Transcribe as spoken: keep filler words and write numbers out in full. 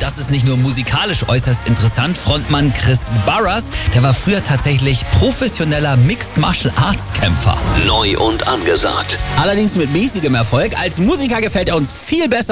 das ist nicht nur musikalisch äußerst interessant. Frontmann Chris Burrers, der war früher tatsächlich professioneller Mixed Martial Arts Kämpfer. Neu und angesagt. Allerdings mit mäßigem Erfolg. Als Musiker gefällt er uns viel besser